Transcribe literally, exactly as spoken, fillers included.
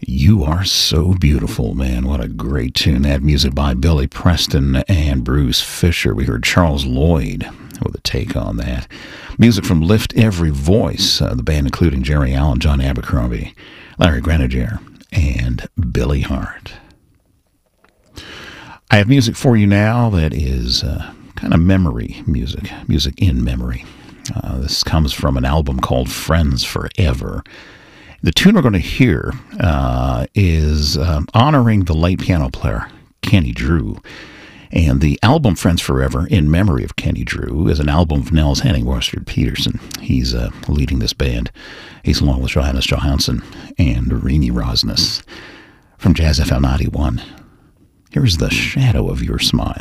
You Are So Beautiful, man. What a great tune. That music by Billy Preston and Bruce Fisher. We heard Charles Lloyd with a take on that. Music from Lift Every Voice, uh, the band including Jerry Allen, John Abercrombie, Larry Grenadier, and Billy Hart. I have music for you now that is uh, kind of memory music, music in memory. Uh, this comes from an album called Friends Forever. The tune we're going to hear uh, is um, honoring the late piano player, Kenny Drew. And the album Friends Forever, in memory of Kenny Drew, is an album of Nels Henning Worcester Peterson. He's uh, leading this band. He's along with Johannes Johansson and Rini Rosnes from Jazz F M ninety-one. Here's The Shadow of Your Smile.